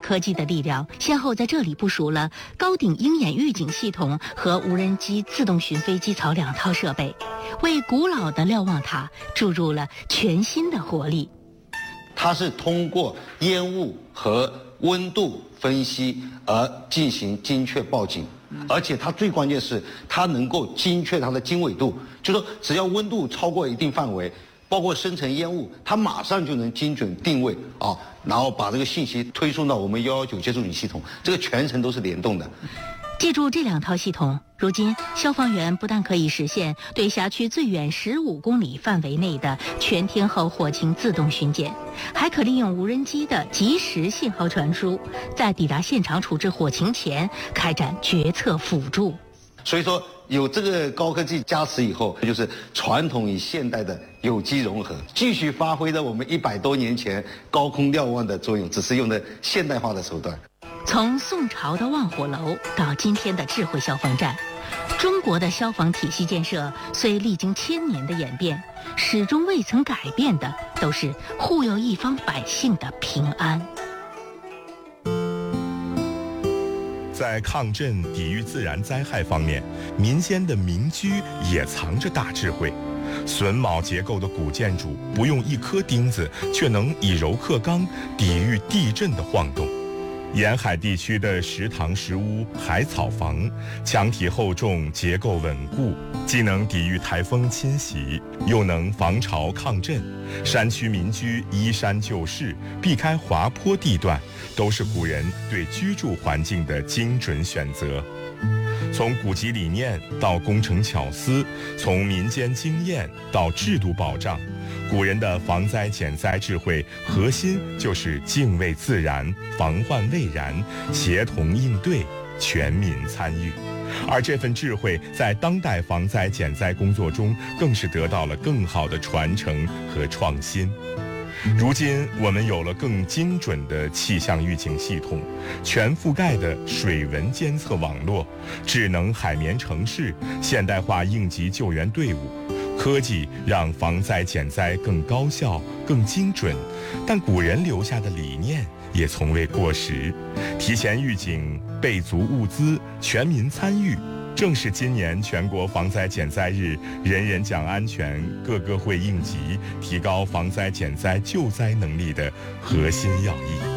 科技的力量，先后在这里部署了高顶鹰眼预警系统和无人机自动巡飞机槽2套设备，为古老的瞭望塔注入了全新的活力。 它是通过烟雾和温度分析而进行精确报警，而且它最关键是它能够精确它的经纬度，就是说只要温度超过一定范围，包括生成烟雾，它马上就能精准定位啊，然后把这个信息推送到我们119接收警系统，这个全程都是联动的。 借助这2套系统，如今消防员不但可以实现对辖区最远15公里范围内的全天候火情自动巡检，还可利用无人机的即时信号传输，在抵达现场处置火情前开展决策辅助。 所以说有这个高科技加持以后，就是传统与现代的有机融合，继续发挥着我们100多年前高空瞭望的作用，只是用的现代化的手段。 从宋朝的望火楼到今天的智慧消防站，中国的消防体系建设虽历经1000年的演变，始终未曾改变的都是护佑一方百姓的平安。 在抗震、抵御自然灾害方面，民间的民居也藏着大智慧。榫卯结构的古建筑不用一颗钉子，却能以柔克刚，抵御地震的晃动。沿海地区的石塘石屋、海草房，墙体厚重，结构稳固，既能抵御台风侵袭，又能防潮抗震。山区民居依山就势，避开滑坡地段，都是古人对居住环境的精准选择。从古籍理念到工程巧思，从民间经验到制度保障，古人的防灾减灾智慧核心就是敬畏自然、防患未然、协同应对、全民参与。而这份智慧在当代防灾减灾工作中更是得到了更好的传承和创新。如今我们有了更精准的气象预警系统，全覆盖的水文监测网络，智能海绵城市，现代化应急救援队伍，科技让防灾减灾更高效、更精准，但古人留下的理念也从未过时。提前预警、备足物资、全民参与，正是今年全国防灾减灾日人人讲安全、个个会应急，提高防灾减灾救灾能力的核心要义。